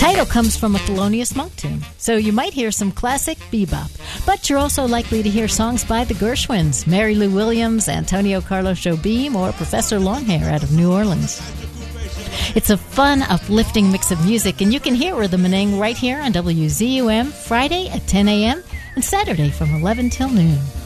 title comes from a Thelonious Monk tune, so you might hear some classic bebop. But you're also likely to hear songs by the Gershwins, Mary Lou Williams, Antonio Carlos Jobim, or Professor Longhair out of New Orleans. It's a fun, uplifting mix of music, and you can hear Rhythm and Ing right here on WZUM Friday at 10 a.m. and Saturday from 11 till noon.